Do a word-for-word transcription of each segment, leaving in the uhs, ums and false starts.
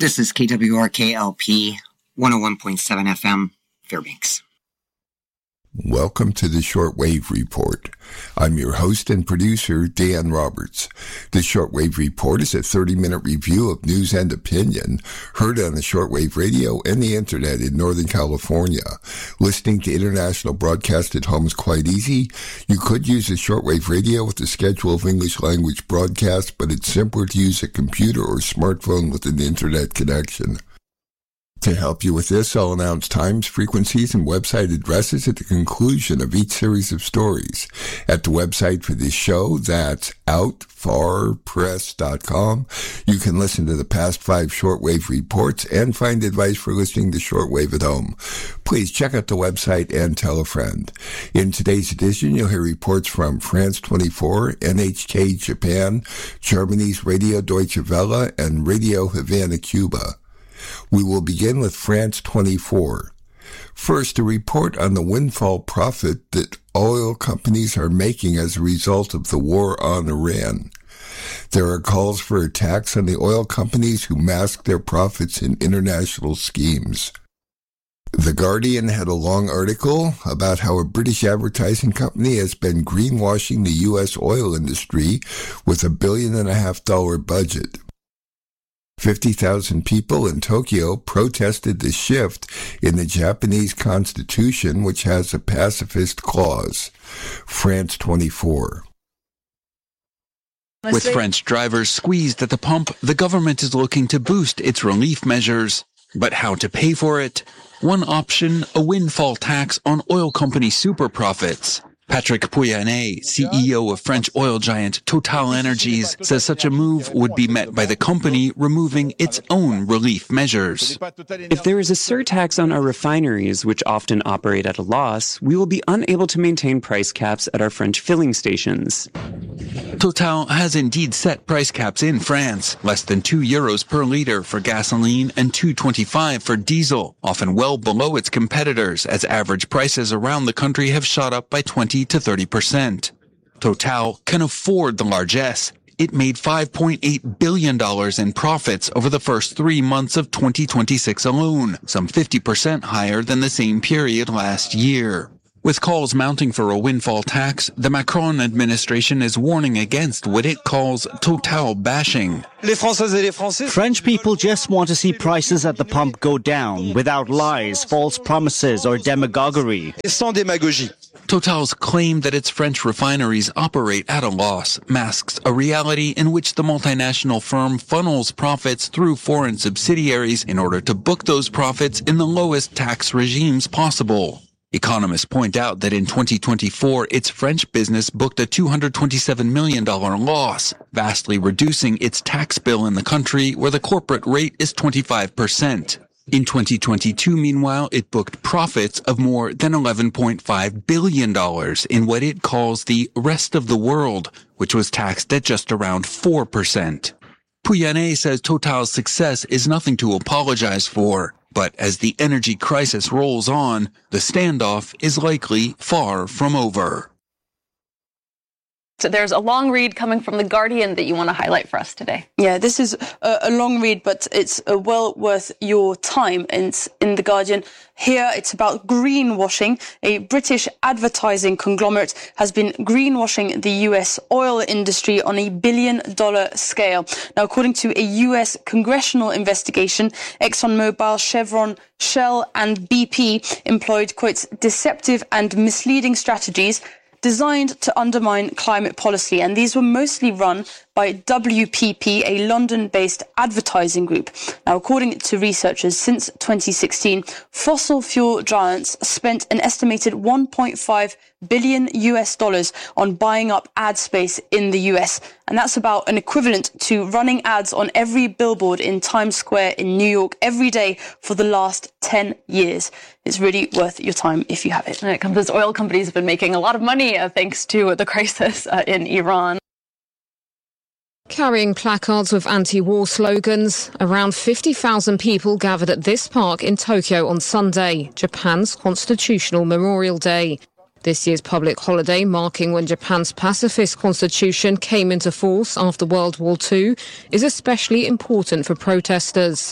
This is K W R K L P one oh one point seven F M, Fairbanks. Welcome to the Shortwave Report. I'm your host and producer, Dan Roberts. The Shortwave Report is a thirty-minute review of news and opinion heard on the shortwave radio and the internet in Northern California. Listening to international broadcast at home is quite easy. You could use the shortwave radio with a schedule of English language broadcasts, but it's simpler to use a computer or smartphone with an internet connection. To help you with this, I'll announce times, frequencies, and website addresses at the conclusion of each series of stories. At the website for this show, that's out far press dot com, you can listen to the past five shortwave reports and find advice for listening to shortwave at home. Please check out the website and tell a friend. In today's edition, you'll hear reports from France twenty-four, N H K Japan, Germany's Radio Deutsche Welle, and Radio Havana, Cuba. We will begin with France twenty-four. First, a report on the windfall profit that oil companies are making as a result of the war on Iran. There are calls for attacks on the oil companies who mask their profits in international schemes. The Guardian had a long article about how a British advertising company has been greenwashing the U S oil industry with a billion and a half dollar budget. fifty thousand people in Tokyo protested the shift in the Japanese constitution, which has a pacifist clause. France twenty-four. With French drivers squeezed at the pump, the government is looking to boost its relief measures. But how to pay for it? One option, a windfall tax on oil company super profits. Patrick Pouyanné, C E O of French oil giant TotalEnergies, says such a move would be met by the company removing its own relief measures. If there is a surtax on our refineries, which often operate at a loss, we will be unable to maintain price caps at our French filling stations. Total has indeed set price caps in France, less than two euros per litre for gasoline and two twenty-five for diesel, often well below its competitors, as average prices around the country have shot up by twenty to thirty percent. Total can afford the largesse. It made five point eight billion dollars in profits over the first three months of twenty twenty-six alone, some fifty percent higher than the same period last year. With calls mounting for a windfall tax, the Macron administration is warning against what it calls Total bashing. French people just want to see prices at the pump go down without lies, false promises, or demagoguery. Total's claim that its French refineries operate at a loss masks a reality in which the multinational firm funnels profits through foreign subsidiaries in order to book those profits in the lowest tax regimes possible. Economists point out that in twenty twenty-four, its French business booked a two hundred twenty-seven million dollars loss, vastly reducing its tax bill in the country where the corporate rate is twenty-five percent. In twenty twenty-two, meanwhile, it booked profits of more than eleven point five billion dollars in what it calls the rest of the world, which was taxed at just around four percent. Pouyanné says Total's success is nothing to apologize for. But as the energy crisis rolls on, the standoff is likely far from over. So there's a long read coming from The Guardian that you want to highlight for us today. Yeah, this is a, a long read, but it's uh, well worth your time. It's in The Guardian. Here, it's about greenwashing. A British advertising conglomerate has been greenwashing the U S oil industry on a billion-dollar scale. Now, according to a U S congressional investigation, ExxonMobil, Chevron, Shell, and B P employed, quote, deceptive and misleading strategies designed to undermine climate policy, and these were mostly run by W P P, a London-based advertising group. Now, according to researchers, since twenty sixteen, fossil fuel giants spent an estimated one point five billion U S dollars on buying up ad space in the U S, and that's about an equivalent to running ads on every billboard in Times Square in New York every day for the last ten years. It's really worth your time if you have it. And it comes as oil companies have been making a lot of money uh, thanks to the crisis uh, in Iran. Carrying placards with anti-war slogans, around fifty thousand people gathered at this park in Tokyo on Sunday, Japan's Constitutional Memorial Day. This year's public holiday, marking when Japan's pacifist constitution came into force after World War Two, is especially important for protesters.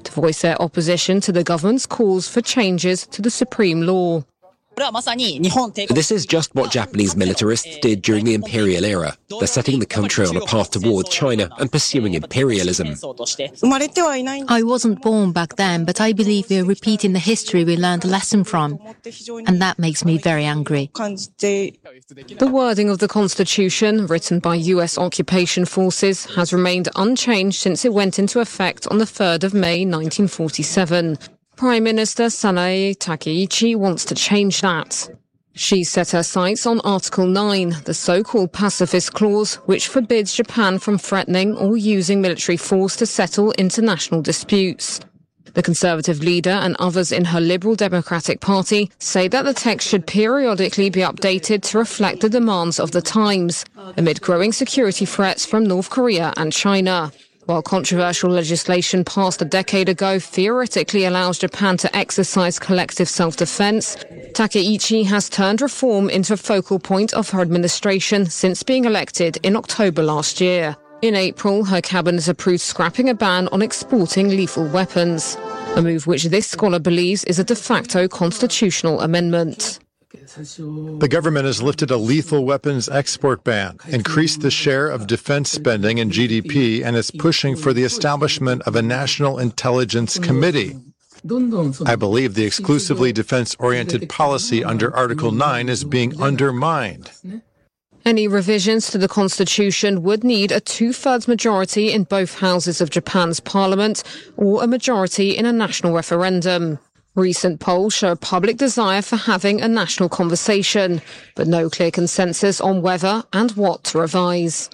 to voice their opposition to the government's calls for changes to the supreme law. This is just what Japanese militarists did during the imperial era. They're setting the country on a path toward China and pursuing imperialism. I wasn't born back then, but I believe we're repeating the history we learned a lesson from. And that makes me very angry. The wording of the Constitution, written by U S occupation forces, has remained unchanged since it went into effect on the third of May nineteen forty-seven. Prime Minister Sanae Takaichi wants to change that. She set her sights on Article nine, the so-called pacifist clause, which forbids Japan from threatening or using military force to settle international disputes. The Conservative leader and others in her Liberal Democratic Party say that the text should periodically be updated to reflect the demands of the times, amid growing security threats from North Korea and China. While controversial legislation passed a decade ago theoretically allows Japan to exercise collective self-defense, Takaichi has turned reform into a focal point of her administration since being elected in October last year. In April, her cabinet approved scrapping a ban on exporting lethal weapons, a move which this scholar believes is a de facto constitutional amendment. The government has lifted a lethal weapons export ban, increased the share of defense spending in G D P, and is pushing for the establishment of a National Intelligence Committee. I believe the exclusively defense-oriented policy under Article nine is being undermined. Any revisions to the Constitution would need a two-thirds majority in both houses of Japan's parliament or a majority in a national referendum. Recent polls show a public desire for having a national conversation, but no clear consensus on whether and what to revise.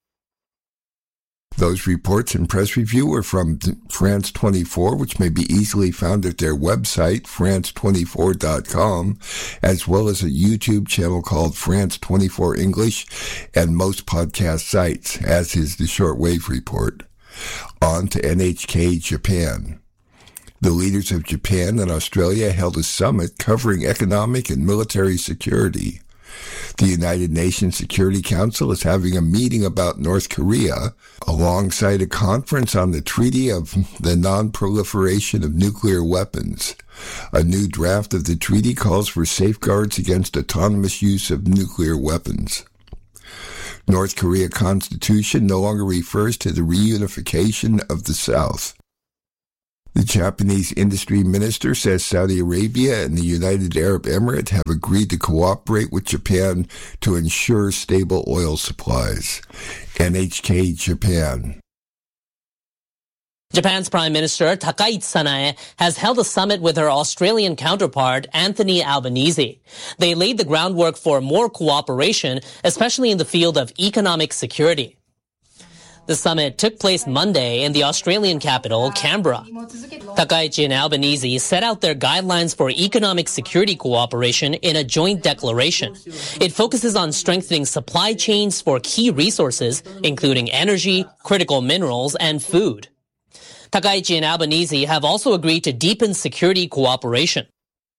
Those reports and press review are from France twenty-four, which may be easily found at their website, France twenty-four dot com, as well as a YouTube channel called France twenty-four English and most podcast sites, as is the Shortwave Report. On to N H K Japan. The leaders of Japan and Australia held a summit covering economic and military security. The United Nations Security Council is having a meeting about North Korea alongside a conference on the Treaty of the Non-Proliferation of Nuclear Weapons. A new draft of the treaty calls for safeguards against autonomous use of nuclear weapons. North Korea Constitution no longer refers to the reunification of the South. The Japanese industry minister says Saudi Arabia and the United Arab Emirates have agreed to cooperate with Japan to ensure stable oil supplies. N H K Japan. Japan's Prime Minister Takaichi Sanae has held a summit with her Australian counterpart Anthony Albanese. They laid the groundwork for more cooperation, especially in the field of economic security. The summit took place Monday in the Australian capital, Canberra. Takaichi and Albanese set out their guidelines for economic security cooperation in a joint declaration. It focuses on strengthening supply chains for key resources, including energy, critical minerals, and food. Takaichi and Albanese have also agreed to deepen security cooperation.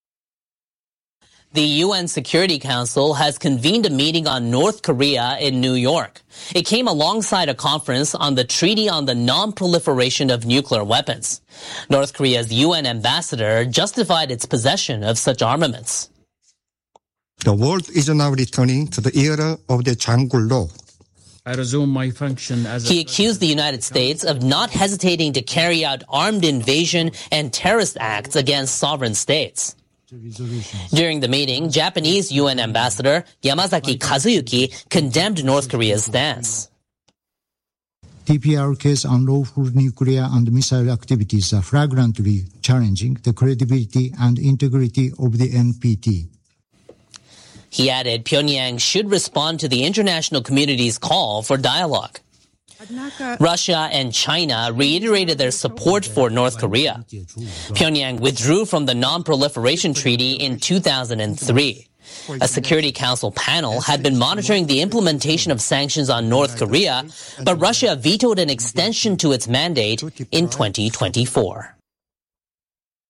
The U N Security Council has convened a meeting on North Korea in New York. It came alongside a conference on the Treaty on the Non-Proliferation of Nuclear Weapons. North Korea's U N ambassador justified its possession of such armaments. The world is now returning to the era of the Janggul Law. I resume my function as He accused the United States of not hesitating to carry out armed invasion and terrorist acts against sovereign states. During the meeting, Japanese U N Ambassador Yamazaki Kazuyuki condemned North Korea's stance. T P R K's unlawful nuclear and missile activities are flagrantly challenging the credibility and integrity of the N P T. He added Pyongyang should respond to the international community's call for dialogue. Russia and China reiterated their support for North Korea. Pyongyang withdrew from the Non-Proliferation Treaty in two thousand three. A Security Council panel had been monitoring the implementation of sanctions on North Korea, but Russia vetoed an extension to its mandate in twenty twenty-four.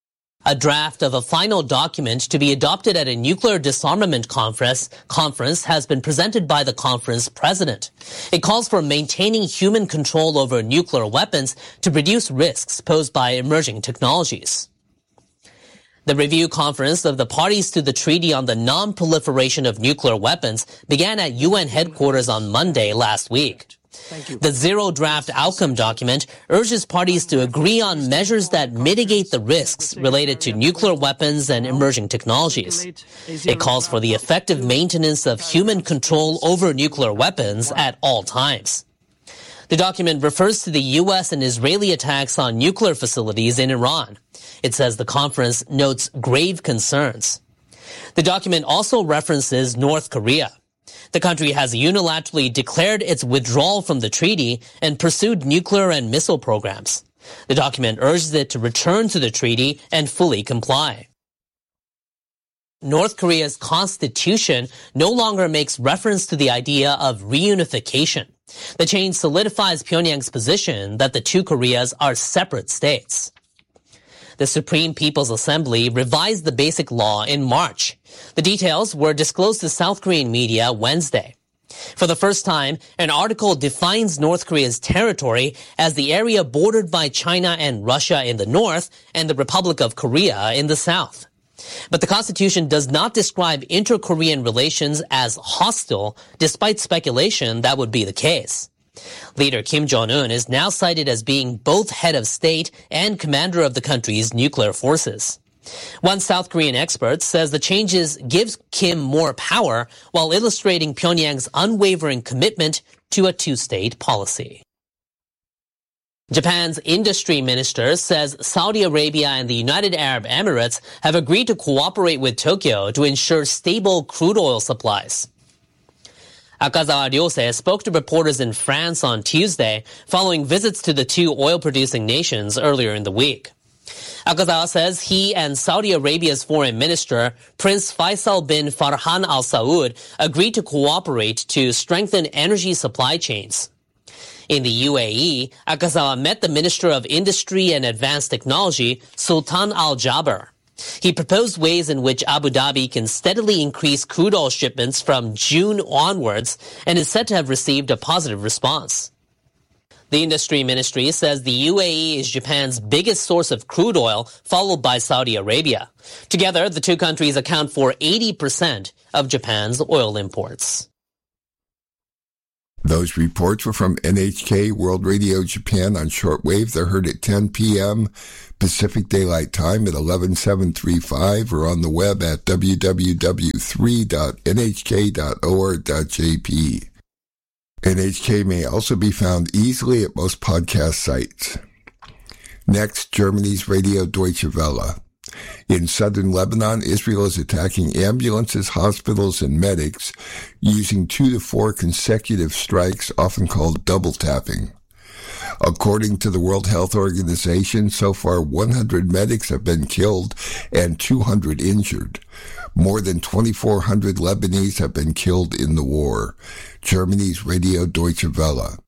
A draft of a final document to be adopted at a nuclear disarmament conference, conference has been presented by the conference president. It calls for maintaining human control over nuclear weapons to reduce risks posed by emerging technologies. The review conference of the parties to the Treaty on the Non-Proliferation of Nuclear Weapons began at U N headquarters on Monday last week. The Zero Draft Outcome document urges parties to agree on measures that mitigate the risks related to nuclear weapons and emerging technologies. It calls for the effective maintenance of human control over nuclear weapons at all times. The document refers to the U S and Israeli attacks on nuclear facilities in Iran. It says the conference notes grave concerns. The document also references North Korea. The country has unilaterally declared its withdrawal from the treaty and pursued nuclear and missile programs. The document urges it to return to the treaty and fully comply. North Korea's constitution no longer makes reference to the idea of reunification. The change solidifies Pyongyang's position that the two Koreas are separate states. The Supreme People's Assembly revised the Basic Law in March. The details were disclosed to South Korean media Wednesday. For the first time, an article defines North Korea's territory as the area bordered by China and Russia in the north and the Republic of Korea in the south. But the Constitution does not describe inter-Korean relations as hostile, despite speculation that would be the case. Leader Kim Jong-un is now cited as being both head of state and commander of the country's nuclear forces. One South Korean expert says the changes gives Kim more power while illustrating Pyongyang's unwavering commitment to a two-state policy. Japan's industry minister says Saudi Arabia and the United Arab Emirates have agreed to cooperate with Tokyo to ensure stable crude oil supplies. Akazawa Ryose spoke to reporters in France on Tuesday following visits to the two oil-producing nations earlier in the week. Akazawa says he and Saudi Arabia's foreign minister, Prince Faisal bin Farhan Al Saud, agreed to cooperate to strengthen energy supply chains. In the U A E, Akazawa met the Minister of Industry and Advanced Technology, Sultan Al Jaber. He proposed ways in which Abu Dhabi can steadily increase crude oil shipments from June onwards and is said to have received a positive response. The industry ministry says the U A E is Japan's biggest source of crude oil, followed by Saudi Arabia. Together, the two countries account for eighty percent of Japan's oil imports. Those reports were from N H K World Radio Japan on shortwave. They're heard at ten p.m. Pacific Daylight Time at eleven seven thirty-five or on the web at w w w dot three dot n h k dot org dot j p. N H K may also be found easily at most podcast sites. Next, Germany's Radio Deutsche Welle. In southern Lebanon, Israel is attacking ambulances, hospitals, and medics using two to four consecutive strikes, often called double tapping. According to the World Health Organization, so far one hundred medics have been killed and two hundred injured. More than twenty-four hundred Lebanese have been killed in the war. Germany's Radio Deutsche Welle.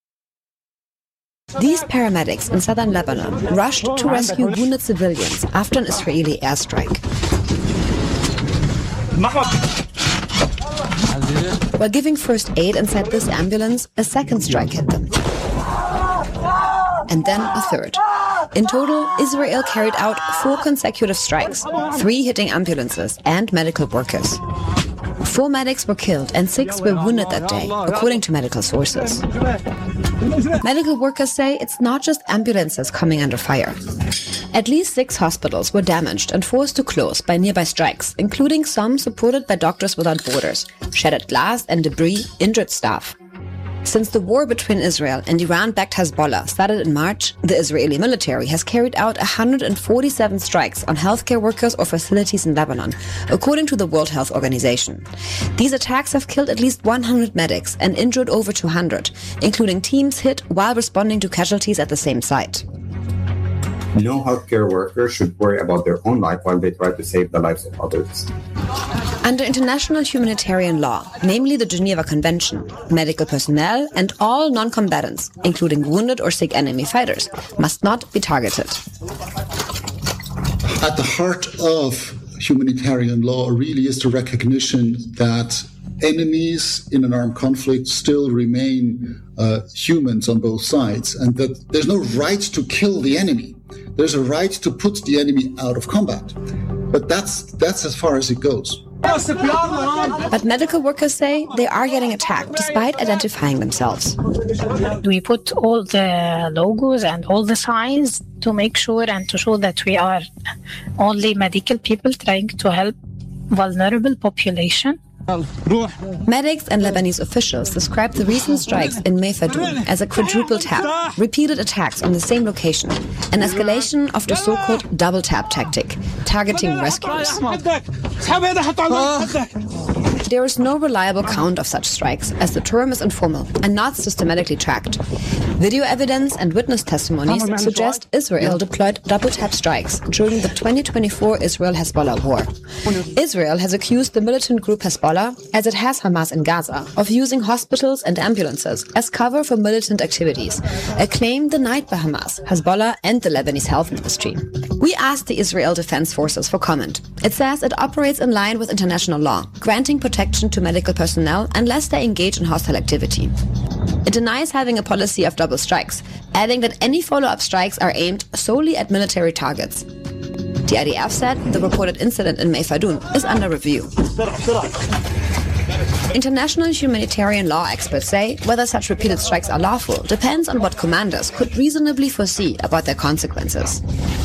These paramedics in southern Lebanon rushed to rescue wounded civilians after an Israeli airstrike. While giving first aid inside this ambulance, a second strike hit them. And then a third. In total, Israel carried out four consecutive strikes, three hitting ambulances and medical workers. Four medics were killed and six were wounded that day, according to medical sources. Medical workers say it's not just ambulances coming under fire. At least six hospitals were damaged and forced to close by nearby strikes, including some supported by Doctors Without Borders, shattered glass and debris, injured staff. Since the war between Israel and Iran-backed Hezbollah started in March, the Israeli military has carried out one hundred forty-seven strikes on healthcare workers or facilities in Lebanon, according to the World Health Organization. These attacks have killed at least one hundred medics and injured over two hundred, including teams hit while responding to casualties at the same site. No healthcare worker should worry about their own life while they try to save the lives of others. Under international humanitarian law, namely the Geneva Convention, medical personnel and all non-combatants, including wounded or sick enemy fighters, must not be targeted. At the heart of humanitarian law really is the recognition that enemies in an armed conflict still remain uh, humans on both sides, and that there's no right to kill the enemy. There's a right to put the enemy out of combat. But that's that's as far as it goes. But medical workers say they are getting attacked despite identifying themselves. We put all the logos and all the signs to make sure and to show that we are only medical people trying to help vulnerable population. Medics and Lebanese officials describe the recent strikes in Meyfadoun as a quadruple tap, repeated attacks on the same location, an escalation of the so-called double tap tactic, targeting rescuers. There is no reliable count of such strikes, as the term is informal and not systematically tracked. Video evidence and witness testimonies suggest Israel deployed double tap strikes during the twenty twenty-four Israel-Hezbollah war. Israel has accused the militant group Hezbollah, as it has Hamas in Gaza, of using hospitals and ambulances as cover for militant activities, a claim denied by Hamas, Hezbollah and the Lebanese health ministry. We asked the Israel Defense Forces for comment. It says it operates in line with international law, granting protection to medical personnel unless they engage in hostile activity. It denies having a policy of double strikes, adding that any follow-up strikes are aimed solely at military targets. The I D F said the reported incident in Meyfadoun is under review. International humanitarian law experts say whether such repeated strikes are lawful depends on what commanders could reasonably foresee about their consequences.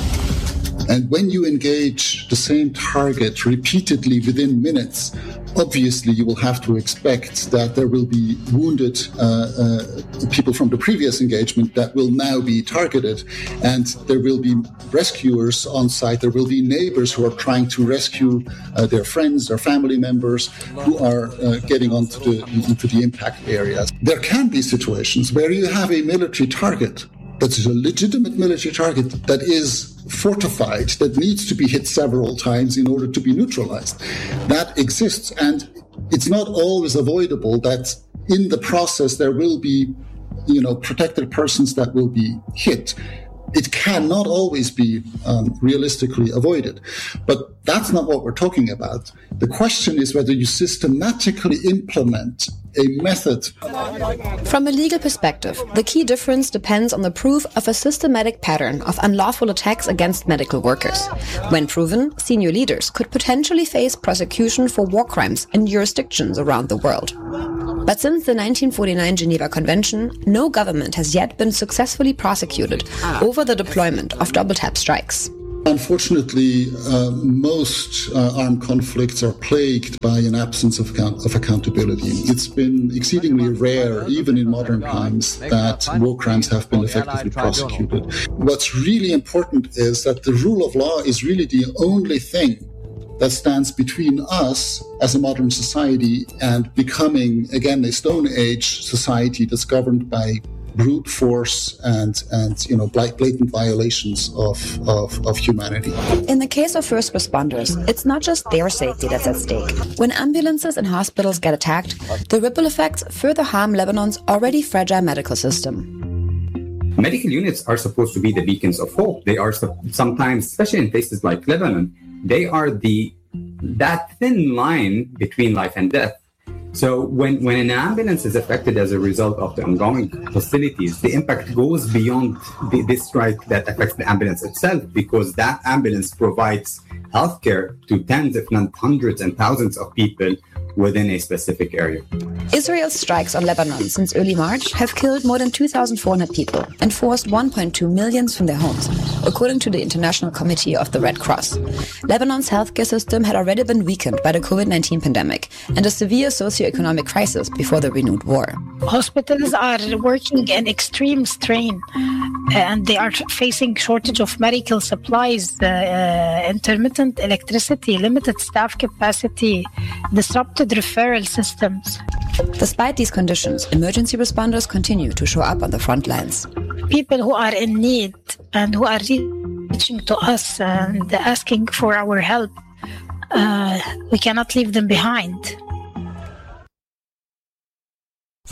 And when you engage the same target repeatedly within minutes, obviously you will have to expect that there will be wounded uh, uh, people from the previous engagement that will now be targeted. And there will be rescuers on site. There will be neighbors who are trying to rescue uh, their friends, their family members who are uh, getting onto the, into the impact areas. There can be situations where you have a military target that is a legitimate military target that is fortified, that needs to be hit several times in order to be neutralized. That exists, and it's not always avoidable that in the process there will be, you know, protected persons that will be hit. It cannot always be um, realistically avoided. But that's not what we're talking about. The question is whether you systematically implement a method. From a legal perspective, the key difference depends on the proof of a systematic pattern of unlawful attacks against medical workers. When proven, senior leaders could potentially face prosecution for war crimes in jurisdictions around the world. But since the nineteen forty-nine Geneva Convention, no government has yet been successfully prosecuted over the deployment of double-tap strikes. Unfortunately, uh, most uh, armed conflicts are plagued by an absence of, account- of accountability. It's been exceedingly rare, even in modern times, that war crimes have been effectively prosecuted. What's really important is that the rule of law is really the only thing that stands between us as a modern society and becoming, again, a Stone Age society that's governed by brute force and, and you know, blatant violations of, of, of humanity. In the case of first responders, it's not just their safety that's at stake. When ambulances and hospitals get attacked, the ripple effects further harm Lebanon's already fragile medical system. Medical units are supposed to be the beacons of hope. They are sometimes, especially in places like Lebanon, they are the that thin line between life and death. So when, when an ambulance is affected as a result of the ongoing hostilities, the impact goes beyond the, this strike that affects the ambulance itself, because that ambulance provides healthcare to tens, if not hundreds and thousands of people within a specific area. Israel's strikes on Lebanon since early March have killed more than two thousand four hundred people and forced one point two million from their homes, according to the International Committee of the Red Cross. Lebanon's healthcare system had already been weakened by the covid nineteen pandemic and a severe socioeconomic crisis before the renewed war. Hospitals are working in extreme strain, and they are facing shortage of medical supplies, uh, intermittent electricity, limited staff capacity, disrupted referral systems. Despite these conditions, emergency responders continue to show up on the front lines. People who are in need and who are reaching to us and asking for our help, uh, we cannot leave them behind.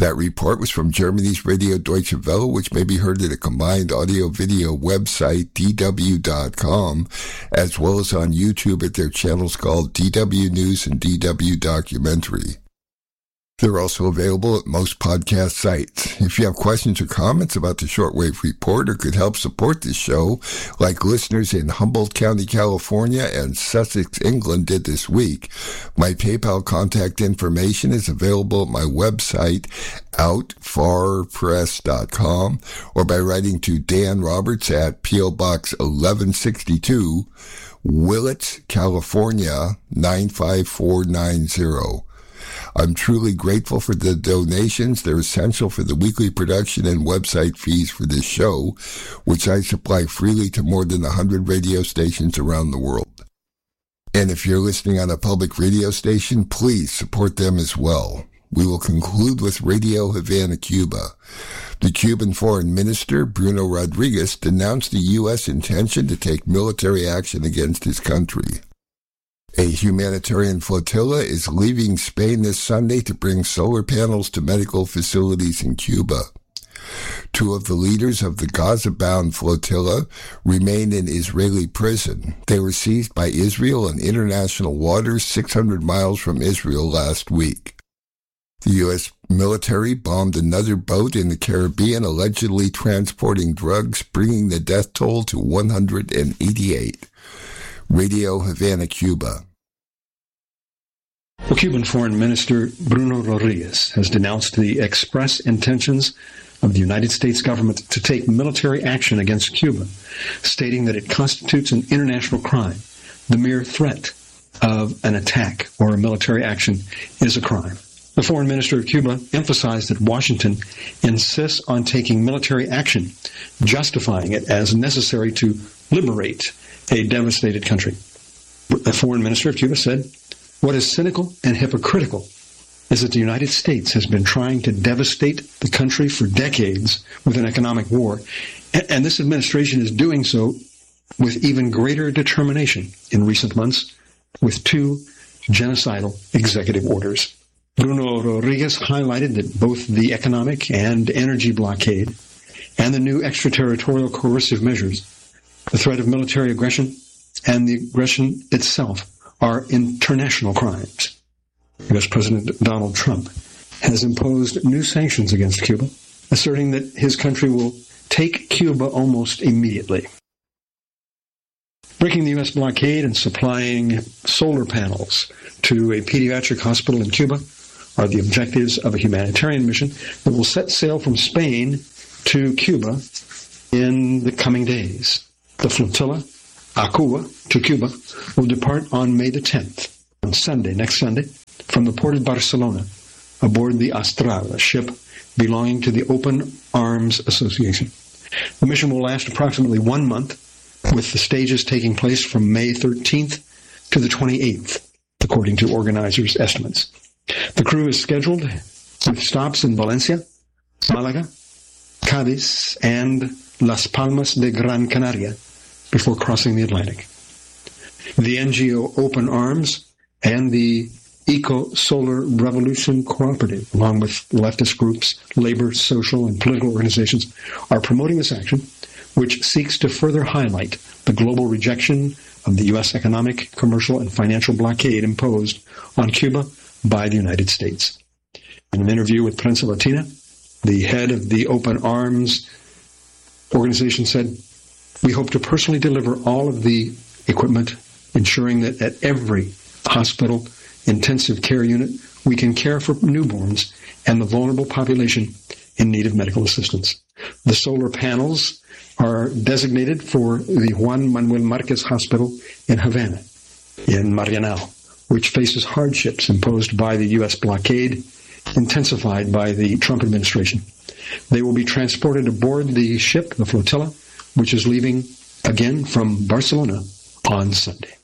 That report was from Germany's Radio Deutsche Welle, which may be heard at a combined audio-video website, D W dot com, as well as on YouTube at their channels called D W News and D W Documentary. They're also available at most podcast sites. If you have questions or comments about the Shortwave Report or could help support this show, like listeners in Humboldt County, California and Sussex, England did this week, my PayPal contact information is available at my website, out far press dot com, or by writing to Dan Roberts at P O Box eleven sixty-two, Willits, California, nine five four nine zero. I'm truly grateful for the donations. They're essential for the weekly production and website fees for this show, which I supply freely to more than one hundred radio stations around the world. And if you're listening on a public radio station, please support them as well. We will conclude with Radio Havana, Cuba. The Cuban Foreign Minister, Bruno Rodriguez, denounced the U S intention to take military action against his country. A humanitarian flotilla is leaving Spain this Sunday to bring solar panels to medical facilities in Cuba. Two of the leaders of the Gaza-bound flotilla remain in Israeli prison. They were seized by Israel in international waters six hundred miles from Israel last week. The U S military bombed another boat in the Caribbean, allegedly transporting drugs, bringing the death toll to one hundred eighty-eight. Radio Havana, Cuba. The Cuban Foreign Minister Bruno Rodriguez has denounced the express intentions of the United States government to take military action against Cuba, stating that it constitutes an international crime. The mere threat of an attack or a military action is a crime. The Foreign Minister of Cuba emphasized that Washington insists on taking military action, justifying it as necessary to liberate a devastated country. The Foreign Minister of Cuba said, "What is cynical and hypocritical is that the United States has been trying to devastate the country for decades with an economic war, and this administration is doing so with even greater determination in recent months with two genocidal executive orders." Bruno Rodriguez highlighted that both the economic and energy blockade and the new extraterritorial coercive measures, the threat of military aggression, and the aggression itself are international crimes. U S President Donald Trump has imposed new sanctions against Cuba, asserting that his country will take Cuba almost immediately. Breaking the U S blockade and supplying solar panels to a pediatric hospital in Cuba are the objectives of a humanitarian mission that will set sail from Spain to Cuba in the coming days. The flotilla, Acuba, to Cuba, will depart on May the tenth, on Sunday, next Sunday, from the port of Barcelona, aboard the Astral, a ship belonging to the Open Arms Association. The mission will last approximately one month, with the stages taking place from May thirteenth to the twenty-eighth, according to organizers' estimates. The crew is scheduled with stops in Valencia, Malaga, Cádiz, and Las Palmas de Gran Canaria before crossing the Atlantic. The N G O Open Arms and the Eco Solar Revolution Cooperative, along with leftist groups, labor, social, and political organizations, are promoting this action, which seeks to further highlight the global rejection of the U S economic, commercial, and financial blockade imposed on Cuba by the United States. In an interview with Prensa Latina, the head of the Open Arms organization said, "We hope to personally deliver all of the equipment, ensuring that at every hospital, intensive care unit, we can care for newborns and the vulnerable population in need of medical assistance." The solar panels are designated for the Juan Manuel Marquez Hospital in Havana, in Marianao, which faces hardships imposed by the U S blockade, intensified by the Trump administration. They will be transported aboard the ship, the flotilla, which is leaving again from Barcelona on Sunday.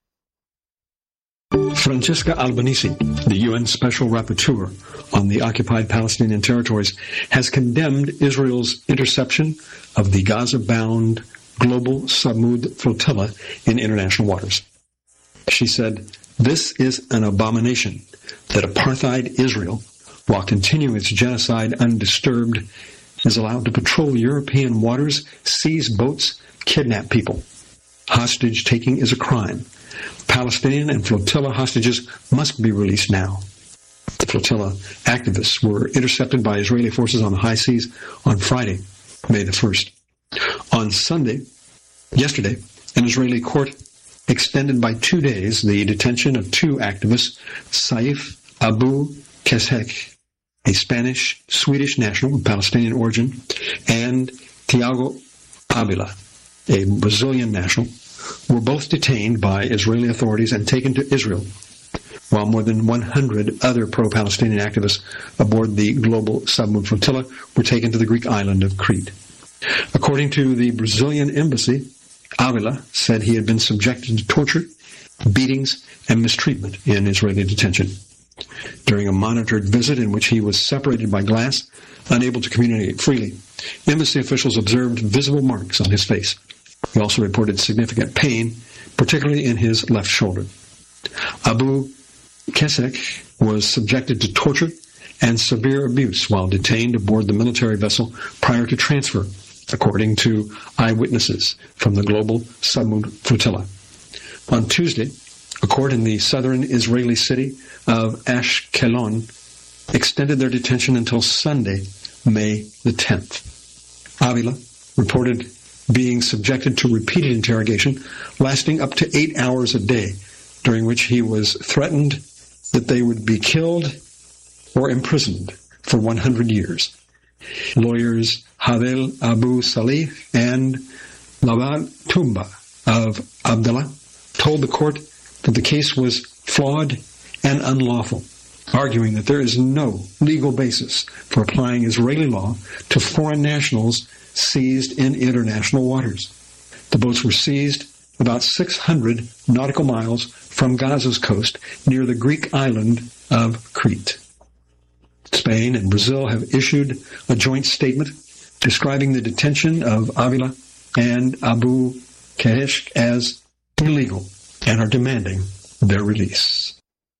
Francesca Albanese, the U N Special Rapporteur on the occupied Palestinian territories, has condemned Israel's interception of the Gaza-bound Global Samud flotilla in international waters. She said, "This is an abomination that apartheid Israel while continuing its genocide undisturbed, is allowed to patrol European waters, seize boats, kidnap people. Hostage-taking is a crime. Palestinian and flotilla hostages must be released now. The flotilla activists were intercepted by Israeli forces on the high seas on Friday, May the first. On Sunday, yesterday, an Israeli court extended by two days the detention of two activists, Saif Abu Keshek, a Spanish-Swedish national of Palestinian origin, and Thiago Avila, a Brazilian national, were both detained by Israeli authorities and taken to Israel, while more than one hundred other pro-Palestinian activists aboard the global submarine flotilla were taken to the Greek island of Crete. According to the Brazilian embassy, Avila said he had been subjected to torture, beatings, and mistreatment in Israeli detention. During a monitored visit in which he was separated by glass, unable to communicate freely, embassy officials observed visible marks on his face. He also reported significant pain, particularly in his left shoulder. Abu Keshek was subjected to torture and severe abuse while detained aboard the military vessel prior to transfer, according to eyewitnesses from the global submarine flotilla. On Tuesday, a court in the southern Israeli city of Ashkelon extended their detention until Sunday, May the tenth. Avila reported being subjected to repeated interrogation lasting up to eight hours a day, during which he was threatened that they would be killed or imprisoned for one hundred years. Lawyers Havel Abu Salih and Lawal Tumba of Abdallah told the court that the case was flawed and unlawful, arguing that there is no legal basis for applying Israeli law to foreign nationals seized in international waters. The boats were seized about six hundred nautical miles from Gaza's coast near the Greek island of Crete. Spain and Brazil have issued a joint statement describing the detention of Avila and Abu Keshek as illegal and are demanding their release.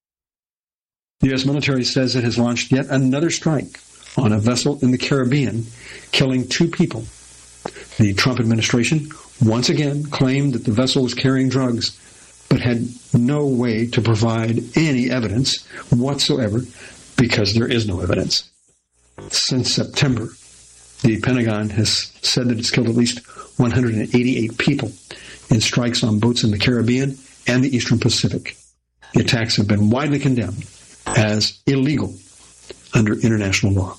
The U S military says it has launched yet another strike on a vessel in the Caribbean, killing two people. The Trump administration once again claimed that the vessel was carrying drugs, but had no way to provide any evidence whatsoever because there is no evidence. Since September, the Pentagon has said that it's killed at least one hundred eighty-eight people in strikes on boats in the Caribbean and the Eastern Pacific. The attacks have been widely condemned as illegal under international law.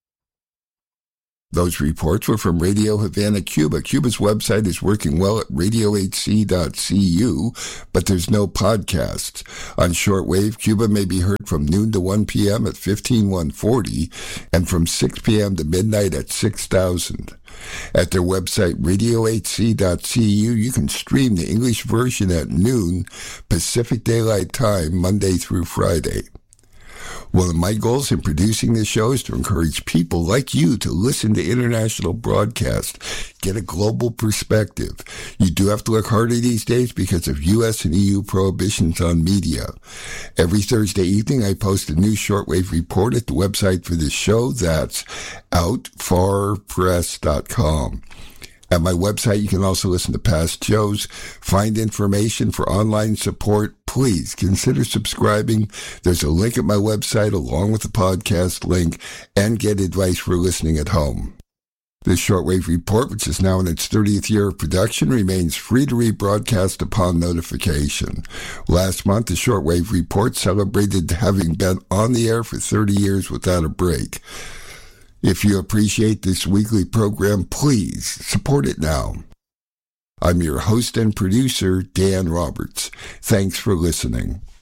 Those reports were from Radio Havana, Cuba. Cuba's website is working well at radio h c dot c u, but there's no podcasts. On shortwave, Cuba may be heard from noon to one p.m. at fifteen one forty and from six p.m. to midnight at six thousand. At their website, radio h c dot c u, you can stream the English version at noon, Pacific Daylight Time, Monday through Friday. One of my goals in producing this show is to encourage people like you to listen to international broadcasts, get a global perspective. You do have to look harder these days because of U S and E U prohibitions on media. Every Thursday evening, I post a new shortwave report at the website for this show. That's out far press dot com. At my website, you can also listen to past shows, find information for online support. Please consider subscribing. There's a link at my website along with the podcast link, and get advice for listening at home. This shortwave report, which is now in its thirtieth year of production, remains free to rebroadcast upon notification. Last month, the shortwave report celebrated having been on the air for thirty years without a break. If you appreciate this weekly program, please support it now. I'm your host and producer, Dan Roberts. Thanks for listening.